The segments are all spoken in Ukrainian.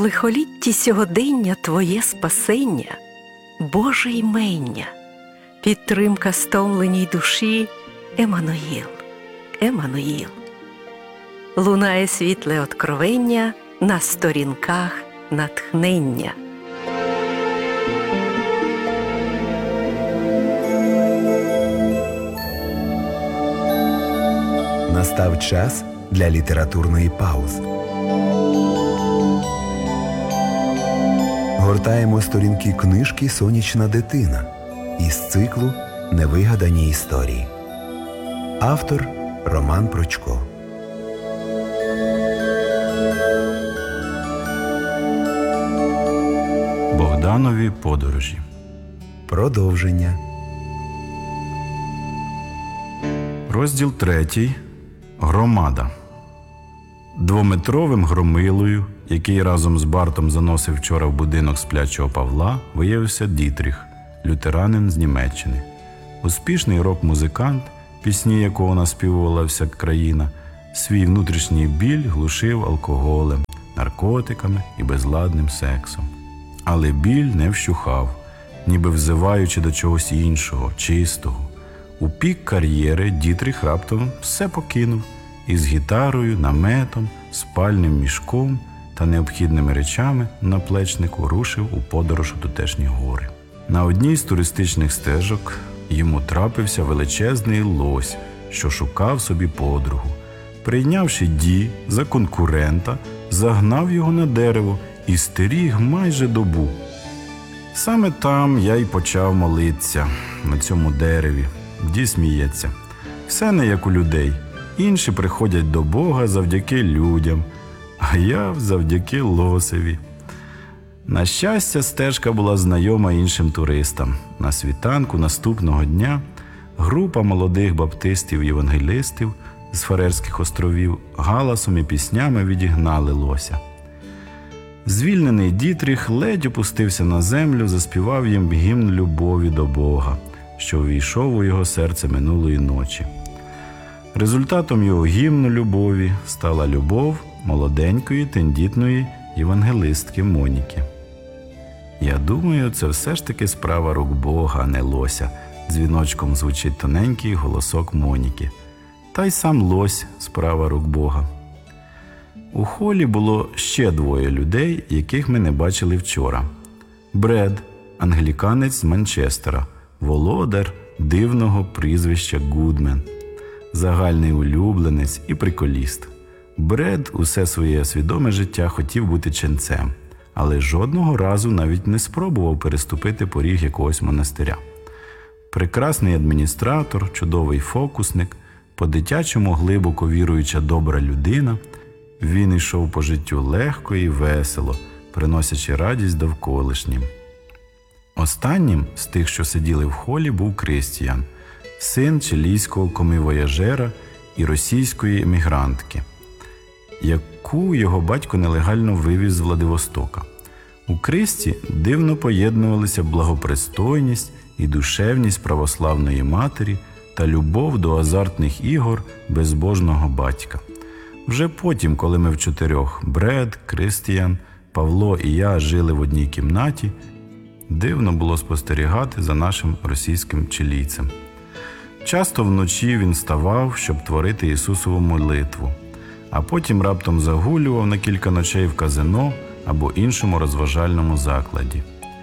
лихолітті сьогодення Твоє спасення, Боже ймення, підтримка стомленій душі, Еммануїл, Еммануїл. Лунає світле откровення на сторінках натхнення. Настав час для літературної паузи. Гортаємо сторінки книжки «Сонячна дитина» із циклу «Невигадані історії». Автор – Роман Прочко. Богданові подорожі. Продовження. Розділ 3. Громада. Двометровим громилою, який разом з Бартом заносив вчора в будинок сплячого Павла, виявився Дітріх, лютеранин з Німеччини. Успішний рок-музикант, пісні якого наспівувала вся країна, свій внутрішній біль глушив алкоголем, наркотиками і безладним сексом. Але біль не вщухав, ніби взиваючи до чогось іншого, чистого. У пік кар'єри Дітріх раптом все покинув і з гітарою, наметом, спальним мішком та необхідними речами на наплечнику рушив у подорож у тутешні гори. На одній з туристичних стежок йому трапився величезний лось, що шукав собі подругу. Прийнявши Ді за конкурента, загнав його на дерево і стеріг майже добу. Саме там я й почав молитися, на цьому дереві. Ді сміється. Все не як у людей. Інші приходять до Бога завдяки людям, а я завдяки лосеві. На щастя, стежка була знайома іншим туристам. На світанку наступного дня група молодих баптистів-євангелістів з Фарерських островів галасом і піснями відігнали лося. Звільнений Дітріх ледь опустився на землю, заспівав їм гімн любові до Бога, що увійшов у його серце минулої ночі. Результатом його гімну любові стала любов молоденької, тендітної євангелистки Моніки. «Я думаю, це все ж таки справа рук Бога, а не лося», – дзвіночком звучить тоненький голосок Моніки. Та й сам лось – справа рук Бога. У холі було ще двоє людей, яких ми не бачили вчора. Бред, англіканець з Манчестера, володар дивного прізвища Гудмен, загальний улюбленець і приколіст. Бред усе своє свідоме життя хотів бути ченцем, але жодного разу навіть не спробував переступити поріг якогось монастиря. Прекрасний адміністратор, чудовий фокусник, по-дитячому глибоко віруюча добра людина, він йшов по життю легко і весело, приносячи радість довколишнім. Останнім з тих, що сиділи в холі, був Крістіян, син чилійського комівояжера і російської емігрантки, яку його батько нелегально вивіз з Владивостока. У Кристі дивно поєднувалися благопристойність і душевність православної матері та любов до азартних ігор безбожного батька. Вже потім, коли ми вчотирьох – Бред, Крістіян, Павло і я – жили в одній кімнаті, дивно було спостерігати за нашим російським чилійцем. Часто вночі він вставав, щоб творити Ісусову молитву, а потім раптом загулював на кілька ночей в казино або іншому розважальному закладі.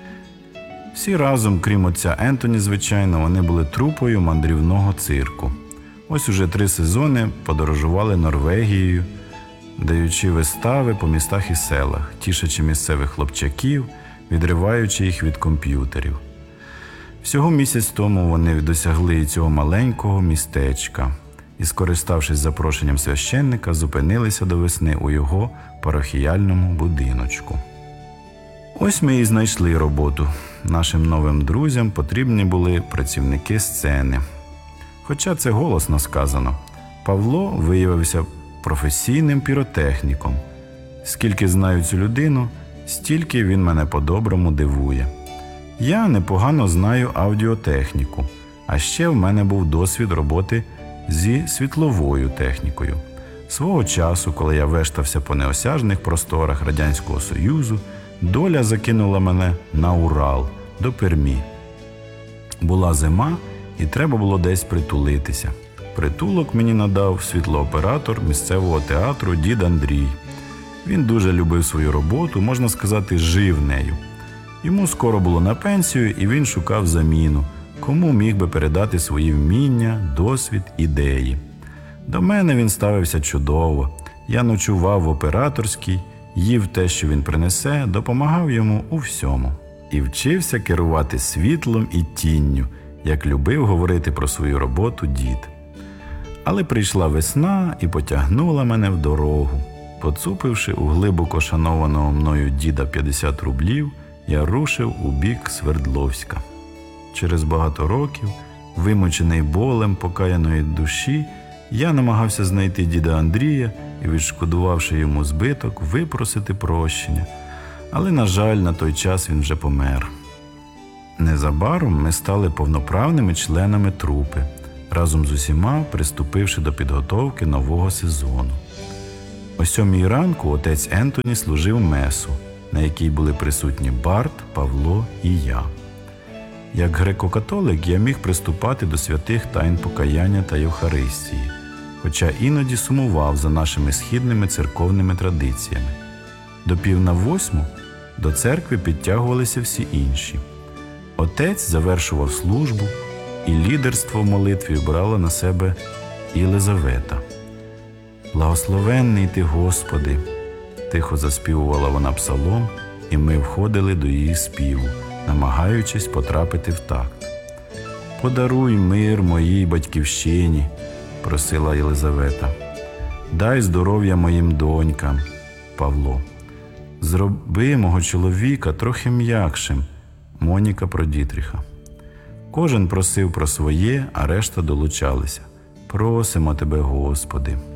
Всі разом, крім отця Ентоні, звичайно, вони були трупою мандрівного цирку. Ось уже 3 сезони подорожували Норвегією, даючи вистави по містах і селах, тішачи місцевих хлопчаків, відриваючи їх від комп'ютерів. Всього місяць тому вони досягли і цього маленького містечка і, скориставшись запрошенням священника, зупинилися до весни у його парохіяльному будиночку. Ось ми і знайшли роботу. Нашим новим друзям потрібні були працівники сцени. Хоча це голосно сказано. Павло виявився професійним піротехніком. Скільки знаю цю людину, стільки він мене по-доброму дивує. Я непогано знаю аудіотехніку, а ще в мене був досвід роботи зі світловою технікою. Свого часу, коли я вештався по неосяжних просторах Радянського Союзу, доля закинула мене на Урал, до Пермі. Була зима, і треба було десь притулитися. Притулок мені надав світлооператор місцевого театру дід Андрій. Він дуже любив свою роботу, можна сказати, жив нею. Йому скоро було на пенсію, і він шукав заміну, кому міг би передати свої вміння, досвід, ідеї. До мене він ставився чудово. Я ночував в операторській, їв те, що він принесе, допомагав йому у всьому. І вчився керувати світлом і тінню, як любив говорити про свою роботу дід. Але прийшла весна і потягнула мене в дорогу. Поцупивши у глибоко шанованого мною діда 50 рублів, я рушив у бік Свердловська. Через багато років, вимучений болем покаяної душі, я намагався знайти діда Андрія і, відшкодувавши йому збиток, випросити прощення. Але, на жаль, на той час він вже помер. Незабаром ми стали повноправними членами трупи, разом з усіма приступивши до підготовки нового сезону. О 7 ранку отець Ентоні служив месу, на якій були присутні Барт, Павло і я. Як греко-католик я міг приступати до святих тайн покаяння та Євхаристії, хоча іноді сумував за нашими східними церковними традиціями. До 7:45 до церкви підтягувалися всі інші. Отець завершував службу, і лідерство в молитві брала на себе Єлизавета. «Благословенний ти, Господи!» – тихо заспівувала вона псалом, і ми входили до її співу, намагаючись потрапити в такт. «Подаруй мир моїй батьківщині», – просила Єлизавета. «Дай здоров'я моїм донькам», – Павло. «Зроби мого чоловіка трохи м'якшим», – Моніка про Дітріха. Кожен просив про своє, а решта долучалися. «Просимо тебе, Господи».